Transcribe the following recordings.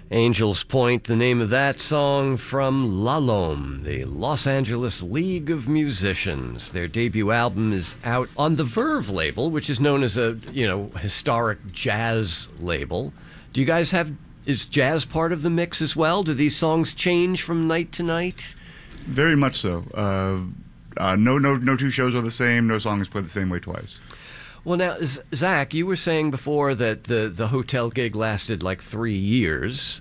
Angel's Point, the name of that song from La Lome, the Los Angeles League of Musicians. Their debut album is out on the Verve label, which is known as a, historic jazz label. Do you guys is jazz part of the mix as well? Do these songs change from night to night? Very much so. No two shows are the same. No song is played the same way twice. Well, now, Zach, you were saying before that the hotel gig lasted like 3 years.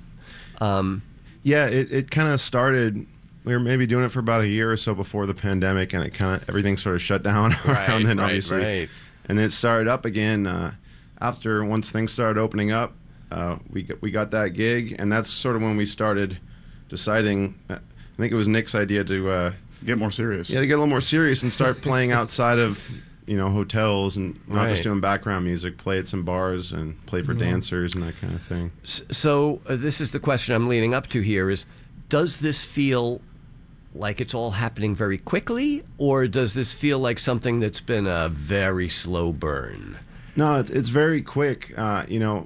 Yeah, it kind of started. We were maybe doing it for about a year or so before the pandemic, and everything sort of shut down around then, obviously. Right. And then it started up again once things started opening up. We got that gig, and that's sort of when we started deciding. I think it was Nick's idea to get more serious. Yeah, to get a little more serious and start playing outside of hotels and not just doing background music, play at some bars and play for dancers and that kind of thing. So this is the question I'm leading up to here is, does this feel like it's all happening very quickly, or does this feel like something that's been a very slow burn? No, it's very quick. One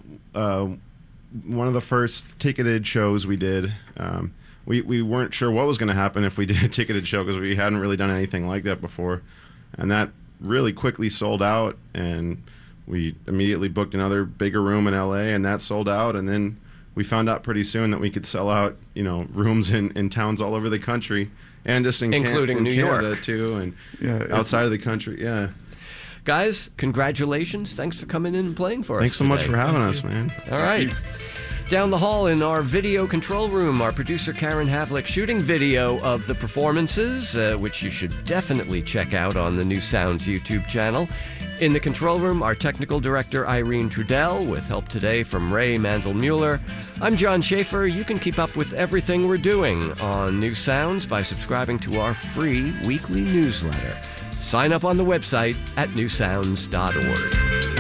of the first ticketed shows we did, we weren't sure what was going to happen if we did a ticketed show because we hadn't really done anything like that before. And that really quickly sold out, and we immediately booked another bigger room in LA, and that sold out. And then we found out pretty soon that we could sell out, rooms in towns all over the country, and just including New Canada York too, and outside of the country. Yeah. Guys, congratulations. Thanks for coming in and playing for us. Thanks so much for having us, man. All right. Down the hall in our video control room, our producer Karen Havlick shooting video of the performances, which you should definitely check out on the New Sounds YouTube channel. In the control room, our technical director Irene Trudell, with help today from Ray Mandel-Mueller. I'm John Schaefer. You can keep up with everything we're doing on New Sounds by subscribing to our free weekly newsletter. Sign up on the website at newsounds.org.